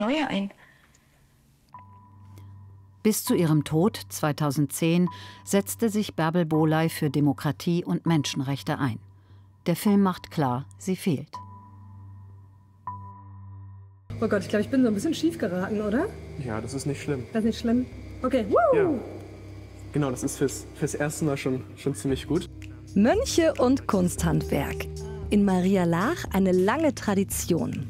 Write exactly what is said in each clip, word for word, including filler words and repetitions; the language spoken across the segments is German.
neue ein. Bis zu ihrem Tod zweitausendzehn setzte sich Bärbel Bohley für Demokratie und Menschenrechte ein. Der Film macht klar, sie fehlt. Oh Gott, ich glaube, ich bin so ein bisschen schief geraten, oder? Ja, das ist nicht schlimm. Das ist nicht schlimm? Okay, Woo! Ja. Genau, das ist fürs, fürs erste Mal schon, schon ziemlich gut. Mönche und Kunsthandwerk. In Maria Laach eine lange Tradition.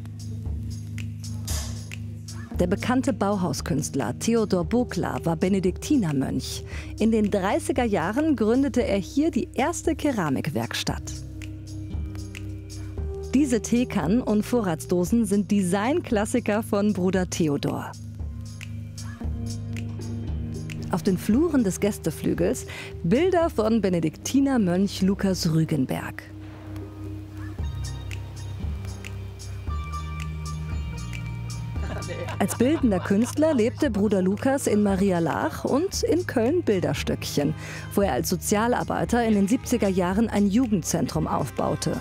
Der bekannte Bauhauskünstler Theodor Bogler war Benediktinermönch. In den dreißiger Jahren gründete er hier die erste Keramikwerkstatt. Diese Teekannen und Vorratsdosen sind Designklassiker von Bruder Theodor. Auf den Fluren des Gästeflügels Bilder von Benediktinermönch Lukas Rügenberg. Als bildender Künstler lebte Bruder Lukas in Maria Laach und in Köln-Bilderstöckchen, wo er als Sozialarbeiter in den siebziger Jahren ein Jugendzentrum aufbaute.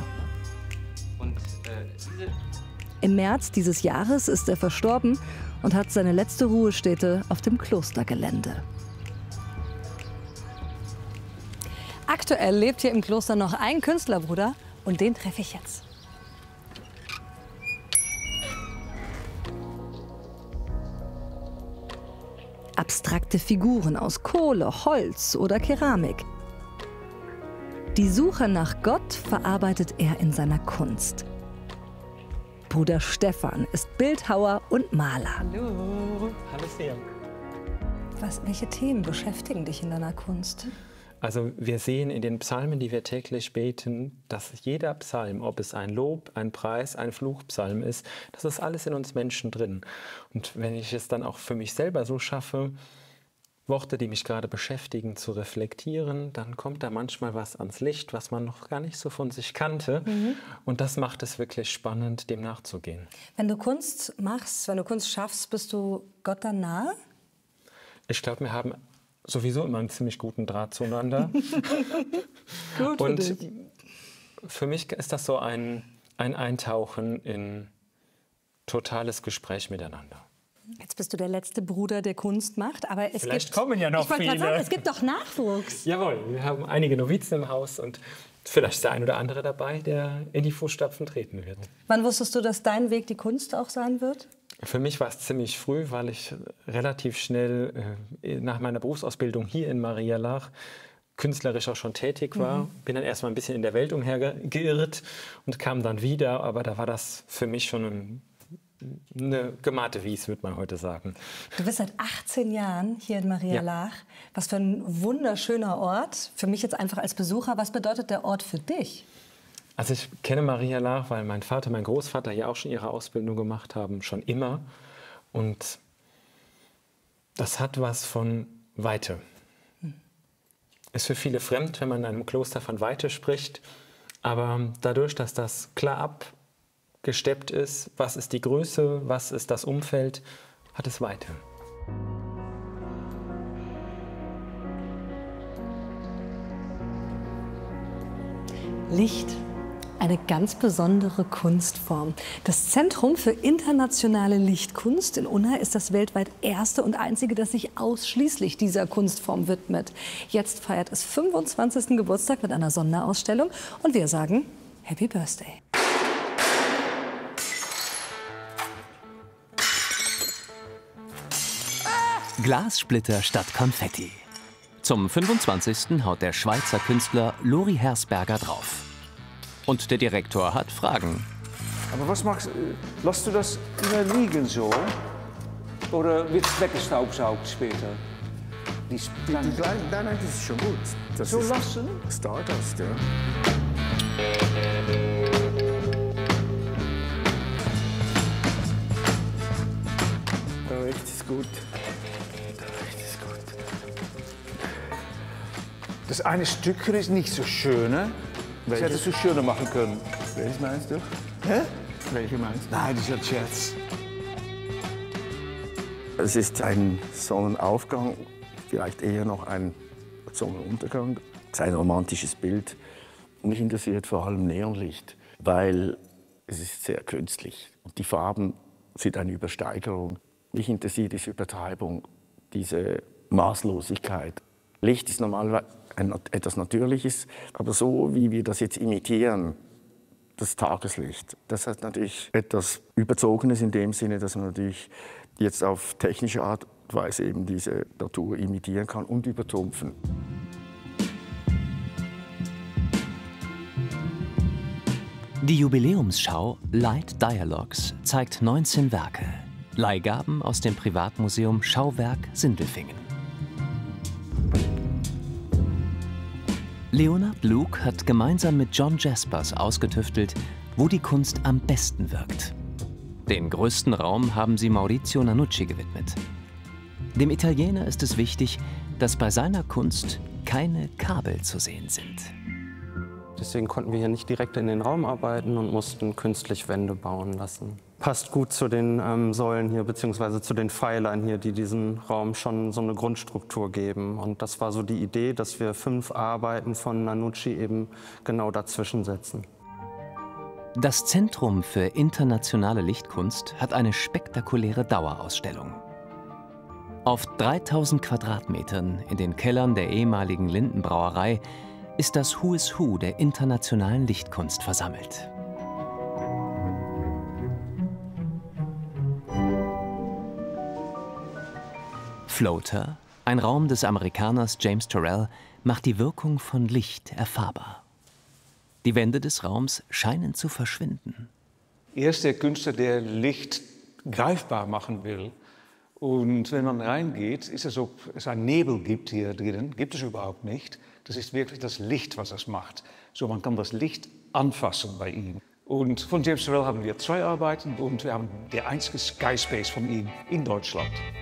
Im März dieses Jahres ist er verstorben und hat seine letzte Ruhestätte auf dem Klostergelände. Aktuell lebt hier im Kloster noch ein Künstlerbruder und den treffe ich jetzt. Abstrakte Figuren aus Kohle, Holz oder Keramik. Die Suche nach Gott verarbeitet er in seiner Kunst. Bruder Stefan ist Bildhauer und Maler. Hallo. Hallo sehr. Was, welche Themen beschäftigen dich in deiner Kunst? Also wir sehen in den Psalmen, die wir täglich beten, dass jeder Psalm, ob es ein Lob, ein Preis, ein Fluchpsalm ist, das ist alles in uns Menschen drin. Und wenn ich es dann auch für mich selber so schaffe, Worte, die mich gerade beschäftigen, zu reflektieren, dann kommt da manchmal was ans Licht, was man noch gar nicht so von sich kannte. Mhm. Und das macht es wirklich spannend, dem nachzugehen. Wenn du Kunst machst, wenn du Kunst schaffst, bist du Gott dann nahe? Ich glaube, wir haben sowieso immer einen ziemlich guten Draht zueinander. Gut und für dich. Für mich ist das so ein, ein Eintauchen in totales Gespräch miteinander. Jetzt bist du der letzte Bruder, der Kunst macht, aber es Vielleicht gibt, kommen ja noch ich wollte viele. gerade sagen, es gibt doch Nachwuchs. Jawohl, wir haben einige Novizen im Haus und vielleicht ist der ein oder andere dabei, der in die Fußstapfen treten wird. Wann wusstest du, dass dein Weg die Kunst auch sein wird? Für mich war es ziemlich früh, weil ich relativ schnell äh, nach meiner Berufsausbildung hier in Maria Laach künstlerisch auch schon tätig war. Mhm. Bin dann erst mal ein bisschen in der Welt umhergeirrt und kam dann wieder. Aber da war das für mich schon ein, eine gemachte Wies, würde man heute sagen. Du bist seit achtzehn Jahren hier in Maria Ja. Laach. Was für ein wunderschöner Ort. Für mich jetzt einfach als Besucher. Was bedeutet der Ort für dich? Also ich kenne Maria Laach, weil mein Vater, mein Großvater hier auch schon ihre Ausbildung gemacht haben, schon immer. Und das hat was von Weite. Hm. Ist für viele fremd, wenn man in einem Kloster von Weite spricht. Aber dadurch, dass das klar abgesteppt ist, was ist die Größe, was ist das Umfeld, hat es Weite. Licht. Eine ganz besondere Kunstform. Das Zentrum für internationale Lichtkunst in Unna ist das weltweit erste und einzige, das sich ausschließlich dieser Kunstform widmet. Jetzt feiert es fünfundzwanzigsten Geburtstag mit einer Sonderausstellung und wir sagen Happy Birthday. Glassplitter statt Konfetti. Zum fünfundzwanzigsten haut der Schweizer Künstler Lori Hersberger drauf. Und der Direktor hat Fragen. Aber was machst du? Lässt du das immer liegen so? Oder wird es weggestaubsaugt später? Die, die, die, nein, nein, das ist schon gut. Das so ist lassen? Stardust, ja. Da riecht es gut. Da riecht es gut. Das eine Stück ist nicht so schön, ne? Das hättest du schöner machen können. Welches meinst du? Hä? Welche meinst du? Nein, das ist ein Scherz. Es ist ein Sonnenaufgang, vielleicht eher noch ein Sonnenuntergang. Es ist ein romantisches Bild. Mich interessiert vor allem Neonlicht, weil es ist sehr künstlich. Und die Farben sieht eine Übersteigerung. Mich interessiert diese Übertreibung, diese Maßlosigkeit. Licht ist normalerweise ein, etwas Natürliches, aber so wie wir das jetzt imitieren, das Tageslicht, das hat natürlich etwas Überzogenes in dem Sinne, dass man natürlich jetzt auf technische Art und Weise eben diese Natur imitieren kann und übertrumpfen. Die Jubiläumsschau Light Dialogues zeigt neunzehn Werke, Leihgaben aus dem Privatmuseum Schauwerk Sindelfingen. Leonard Luke hat gemeinsam mit John Jaspers ausgetüftelt, wo die Kunst am besten wirkt. Den größten Raum haben sie Maurizio Nanucci gewidmet. Dem Italiener ist es wichtig, dass bei seiner Kunst keine Kabel zu sehen sind. Deswegen konnten wir hier nicht direkt in den Raum arbeiten und mussten künstlich Wände bauen lassen. Passt gut zu den ähm, Säulen hier, beziehungsweise zu den Pfeilern hier, die diesem Raum schon so eine Grundstruktur geben. Und das war so die Idee, dass wir fünf Arbeiten von Nanucci eben genau dazwischen setzen. Das Zentrum für internationale Lichtkunst hat eine spektakuläre Dauerausstellung. Auf dreitausend Quadratmetern in den Kellern der ehemaligen Lindenbrauerei ist das Who is Who der internationalen Lichtkunst versammelt. Floater, ein Raum des Amerikaners James Turrell, macht die Wirkung von Licht erfahrbar. Die Wände des Raums scheinen zu verschwinden. Er ist der Künstler, der Licht greifbar machen will. Und wenn man reingeht, ist es, ob es einen Nebel gibt hier drinnen. Gibt es überhaupt nicht. Das ist wirklich das Licht, was es macht. So, man kann das Licht anfassen bei ihm. Und von James Turrell haben wir zwei Arbeiten und wir haben der einzige Skyspace von ihm in Deutschland.